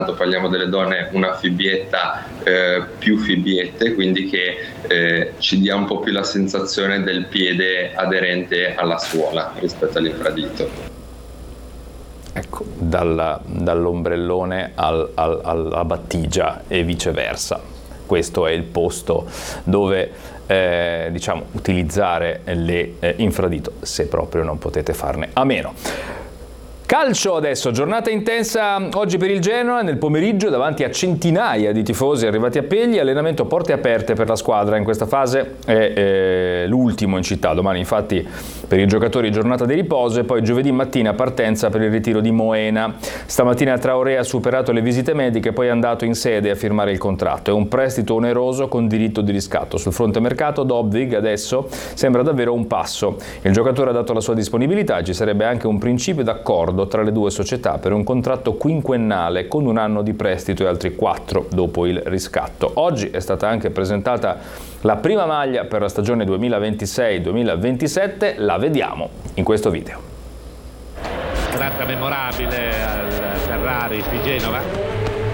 parliamo delle donne, una fibbietta più fibbiette, quindi che ci dia un po' più la sensazione del piede aderente alla suola rispetto all'infradito. Ecco, dall'ombrellone alla battigia e viceversa. Questo è il posto dove diciamo utilizzare le infradito, se proprio non potete farne a meno. Calcio adesso, giornata intensa oggi per il Genoa, nel pomeriggio davanti a centinaia di tifosi arrivati a Pegli, allenamento a porte aperte per la squadra, in questa fase è l'ultimo in città, domani infatti per i giocatori giornata di riposo e poi giovedì mattina partenza per il ritiro di Moena. Stamattina Traoré ha superato le visite mediche e poi è andato in sede a firmare il contratto, è un prestito oneroso con diritto di riscatto. Sul fronte mercato Dobvig adesso sembra davvero un passo, il giocatore ha dato la sua disponibilità e ci sarebbe anche un principio d'accordo tra le due società per un contratto quinquennale con un anno di prestito e altri 4 dopo il riscatto. Oggi è stata anche presentata la prima maglia per la stagione 2026-2027, la vediamo in questo video. Tratta memorabile al Ferrari di Genova.